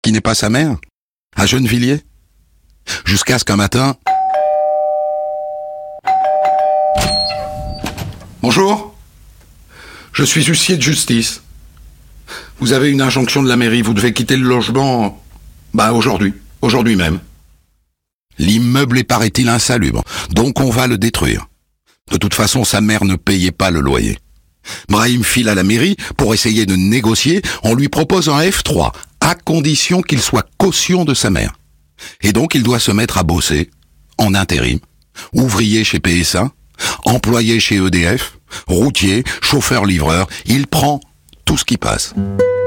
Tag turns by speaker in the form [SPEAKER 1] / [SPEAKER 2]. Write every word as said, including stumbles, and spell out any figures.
[SPEAKER 1] qui n'est pas sa mère, à Gennevilliers. Jusqu'à ce qu'un matin... Bonjour, je suis huissier de justice. Vous avez une injonction de la mairie, vous devez quitter le logement, bah aujourd'hui, aujourd'hui même. L'immeuble est, paraît-il, insalubre, donc on va le détruire. De toute façon, sa mère ne payait pas le loyer. Brahim file à la mairie pour essayer de négocier, on lui propose un F trois, à condition qu'il soit caution de sa mère. Et donc il doit se mettre à bosser, en intérim, ouvrier chez P S A, employé chez E D F, routier, chauffeur-livreur, il prend tout ce qui passe.